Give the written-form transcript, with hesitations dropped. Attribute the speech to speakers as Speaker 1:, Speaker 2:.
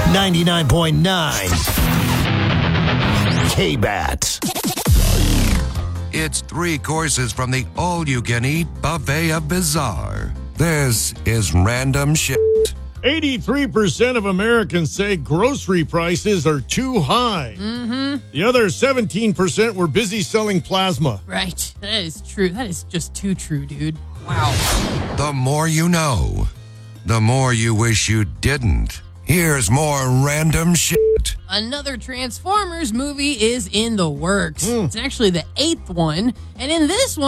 Speaker 1: 99.9 K-Bat.
Speaker 2: It's 3 courses from the all-you-can-eat buffet of bizarre. This is Random Shit.
Speaker 3: 83% of Americans say grocery prices are too high.
Speaker 4: Mm-hmm.
Speaker 3: The other 17% were busy selling plasma.
Speaker 4: Right. That is true. That is just too true, dude. Wow.
Speaker 2: The more you know, the more you wish you didn't. Here's more Random Shit.
Speaker 4: Another Transformers movie is in the works. It's actually the 8th one. And in this one,